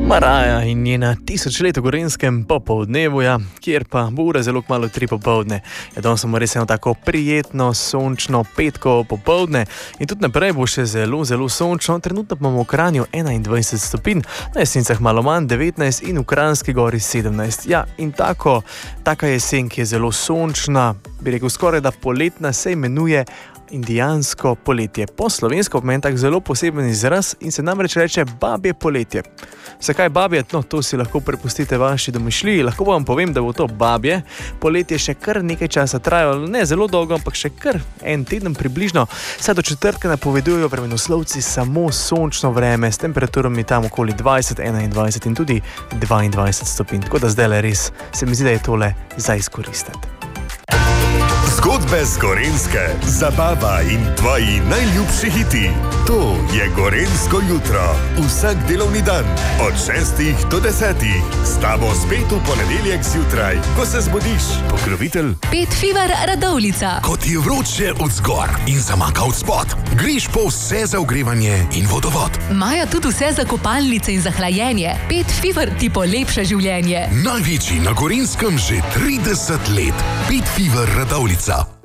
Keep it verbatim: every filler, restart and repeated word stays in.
Maraja in njena tisoč let v Gorenjskem popoldnevu, ja, kjer pa bo ura zelo kmalu tri popoldne. Ja, danes smo res eno tako prijetno, sončno petkovo popoldne in tudi naprej bo še zelo, zelo sončno. Trenutno pa imamo v Kranju enaindvajset stopinj, na Jesenicah malo manj devetnajst in v Kranjski Gori sedemnajst. Ja, in tako, taka jesen, ki je zelo sončna, bi rekel skoraj da poletna, se imenuje indijansko poletje. Po slovensko pomeni tak zelo poseben izraz in se namreč reče babje poletje. Zakaj babje? No, to si lahko prepustite vaši domišljiji. Lahko vam povem, da bo to babje poletje še kar nekaj časa trajalo, ne zelo dolgo, ampak še kar en teden približno. Saj do četrtka napovedujejo vremenoslovci samo sončno vreme s temperaturami tam okoli dvajset, enaindvajset in tudi dvaindvajset stopinj. Tako da zdaj le res se mi zdi, da je tole za izkoristiti. Zgodbe z Gorenjske, zabava in tvoji najljubši hiti. To je Gorenjsko jutro. Vsak delovni dan od šestih do desetih. S tabo spet v ponedeljek zjutraj, ko se zbudiš. Pokrovitelj Pet Fever Radovljica. Ko ti je vroče od zgor in zamaka od spod, greš po vse za ogrevanje in vodovod. Maja tudi vse za kopalnice in za hlajenje. Pet Fever ti polepša življenje. Največji na Gorenjskem že trideset let. Pet Fever Radovljica.